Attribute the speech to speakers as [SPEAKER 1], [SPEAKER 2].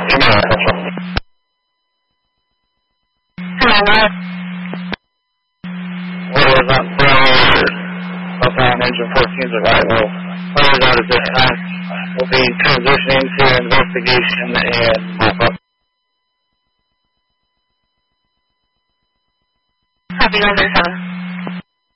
[SPEAKER 1] Hello. What is on forward? Southbound engine 14's arrival. Fires out at this time. We'll be transitioning to investigation and mop-up.
[SPEAKER 2] Copy, 937.